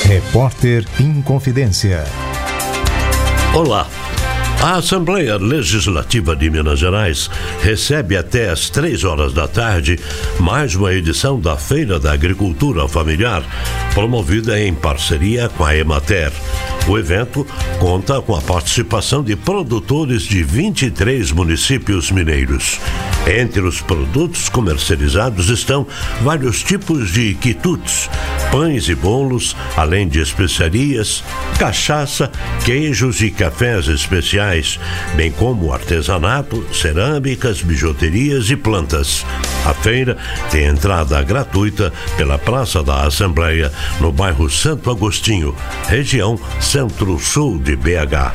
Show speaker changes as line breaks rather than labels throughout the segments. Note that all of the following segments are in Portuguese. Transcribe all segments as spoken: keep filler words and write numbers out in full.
Repórter Inconfidência.
Olá. A Assembleia Legislativa de Minas Gerais recebe até às três horas da tarde mais uma edição da Feira da Agricultura Familiar, promovida em parceria com a Emater. O evento conta com a participação de produtores de vinte e três municípios mineiros. Entre os produtos comercializados estão vários tipos de quitutes, pães e bolos, além de especiarias, cachaça, queijos e cafés especiais, bem como artesanato, cerâmicas, bijuterias e plantas. A feira tem entrada gratuita pela Praça da Assembleia, no bairro Santo Agostinho, região Centro-Sul de B H.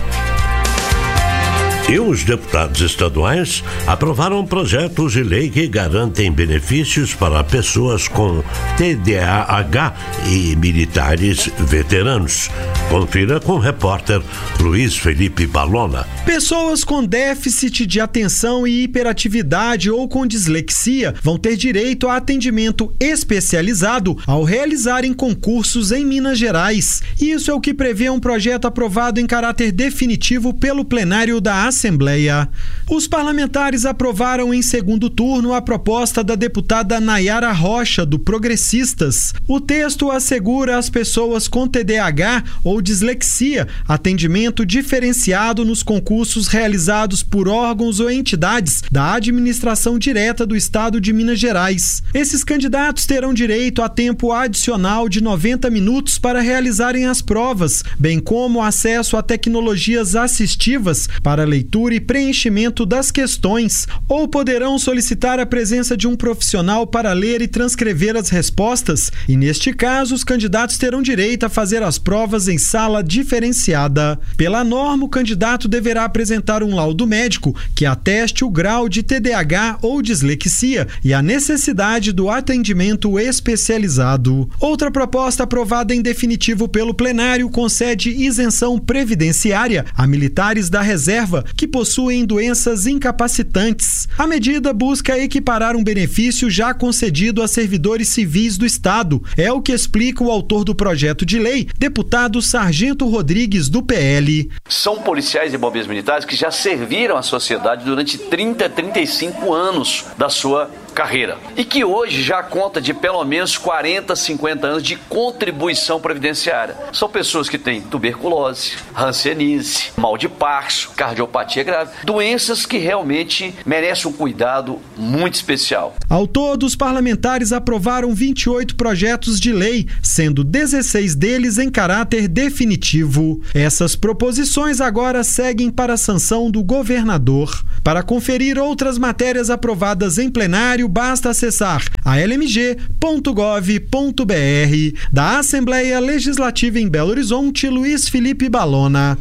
E os deputados estaduais aprovaram projetos de lei que garantem benefícios para pessoas com T D A H e militares veteranos. Confira com o repórter Luiz Felipe Balona.
Pessoas com déficit de atenção e hiperatividade ou com dislexia vão ter direito a atendimento especializado ao realizarem concursos em Minas Gerais. Isso é o que prevê um projeto aprovado em caráter definitivo pelo plenário da Assembleia. Os parlamentares aprovaram em segundo turno a proposta da deputada Nayara Rocha, do Progressistas. O texto assegura às pessoas com T D A H ou dislexia atendimento diferenciado nos concursos realizados por órgãos ou entidades da administração direta do Estado de Minas Gerais. Esses candidatos terão direito a tempo adicional de noventa minutos para realizarem as provas, bem como acesso a tecnologias assistivas para leitura e preenchimento das questões, ou poderão solicitar a presença de um profissional para ler e transcrever as respostas, e neste caso os candidatos terão direito a fazer as provas em sala diferenciada. Pela norma, o candidato deverá apresentar um laudo médico que ateste o grau de T D A H ou dislexia e a necessidade do atendimento especializado. Outra proposta aprovada em definitivo pelo plenário concede isenção previdenciária a militares da reserva que possuem doenças incapacitantes. A medida busca equiparar um benefício já concedido a servidores civis do Estado. É o que explica o autor do projeto de lei, deputado Sargento Rodrigues, do P L.
São policiais e bombeiros militares que já serviram à sociedade durante trinta, trinta e cinco anos da sua carreira e que hoje já conta de pelo menos quarenta, cinquenta anos de contribuição previdenciária. São pessoas que têm tuberculose, hanseníase, mal de Parkinson, cardiopatia grave, doenças que realmente merecem um cuidado muito especial.
Ao todo, os parlamentares aprovaram vinte e oito projetos de lei, sendo dezesseis deles em caráter definitivo. Essas proposições agora seguem para a sanção do governador. Para conferir outras matérias aprovadas em plenário, basta acessar a l m g ponto gov ponto b r. Da Assembleia Legislativa em Belo Horizonte, Luiz Felipe Balona.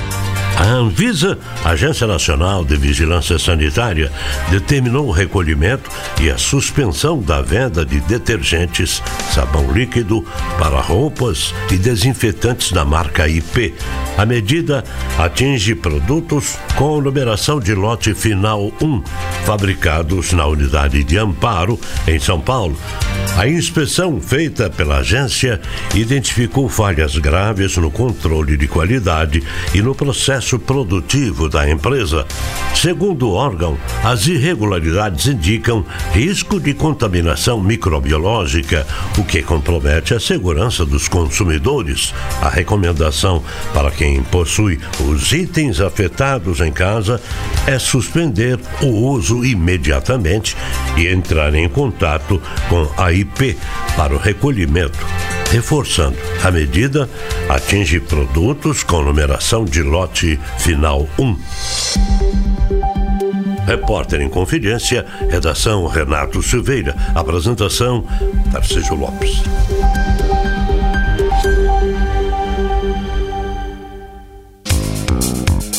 A Anvisa, Agência Nacional de Vigilância Sanitária, determinou o recolhimento e a suspensão da venda de detergentes, sabão líquido para roupas e desinfetantes da marca I P. A medida atinge produtos com numeração de lote final um, fabricados na unidade de Amparo, em São Paulo. A inspeção feita pela agência identificou falhas graves no controle de qualidade e no processo produtivo da empresa. Segundo o órgão, as irregularidades indicam risco de contaminação microbiológica, o que compromete a segurança dos consumidores. A recomendação para quem possui os itens afetados em casa é suspender o uso imediatamente e entrar em contato com a I P para o recolhimento. Reforçando, a medida atinge produtos com numeração de lote final um. Repórter em Confidência, redação Renato Silveira, apresentação Tarcísio Lopes.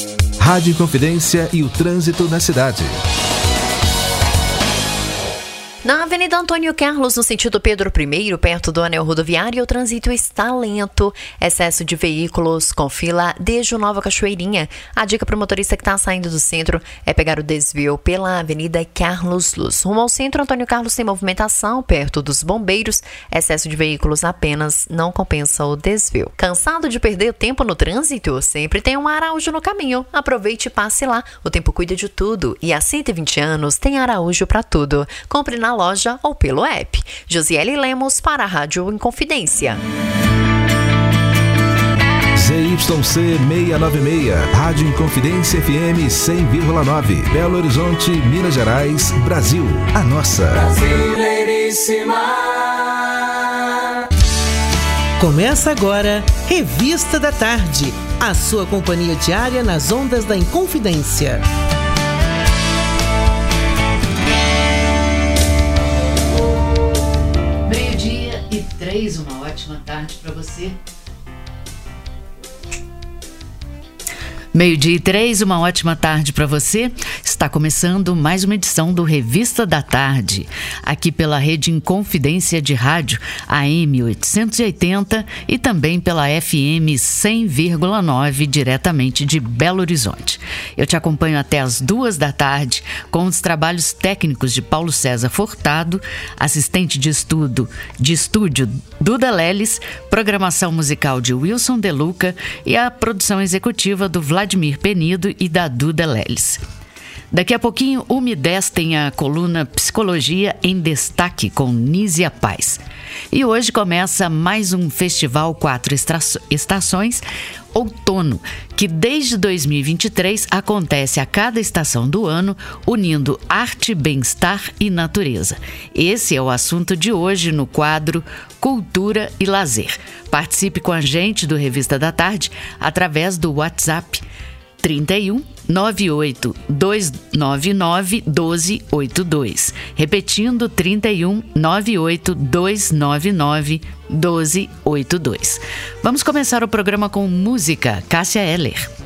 Rádio Confidência e o trânsito na cidade.
Na Avenida Antônio Carlos, no sentido Pedro I, perto do anel rodoviário, o trânsito está lento. Excesso de veículos com fila desde o Nova Cachoeirinha. A dica para o motorista que está saindo do centro é pegar o desvio pela Avenida Carlos Luz. Rumo ao centro, Antônio Carlos tem movimentação perto dos bombeiros. Excesso de veículos apenas não compensa o desvio. Cansado de perder tempo no trânsito? Sempre tem um Araújo no caminho. Aproveite e passe lá. O tempo cuida de tudo e há cento e vinte anos tem Araújo para tudo. Compre na loja ou pelo app. Josiele Lemos para a Rádio Inconfidência.
Z Y C seiscentos e noventa e seis, Rádio Inconfidência F M cem vírgula nove, Belo Horizonte, Minas Gerais, Brasil. A nossa.
Brasileiríssima. Começa agora, Revista da Tarde, a sua companhia diária nas ondas da Inconfidência.
Meio-dia e três, uma ótima tarde para você. Meio-dia e três, uma ótima tarde para você. Está começando mais uma edição do Revista da Tarde, aqui pela Rede Inconfidência de Rádio, A M oitocentos e oitenta e também pela F M cem vírgula nove, diretamente de Belo Horizonte. Eu te acompanho até as duas da tarde com os trabalhos técnicos de Paulo César Furtado, assistente de estudo de estúdio Duda Leles, programação musical de Wilson De Luca e a produção executiva do Vladimir Penido e da Duda Leles. Daqui a pouquinho, o M dez tem a coluna Psicologia em Destaque com Nízia Paz. E hoje começa mais um Festival Quatro Estações Outono, que desde dois mil e vinte e três acontece a cada estação do ano, unindo arte, bem-estar e natureza. Esse é o assunto de hoje no quadro Cultura e Lazer. Participe com a gente do Revista da Tarde através do WhatsApp trinta e um, noventa e oito, duzentos e noventa e nove, doze oitenta e dois. Repetindo, trinta e um, noventa e oito, duzentos e noventa e nove, doze oitenta e dois. Vamos começar o programa com música. Cássia Eller.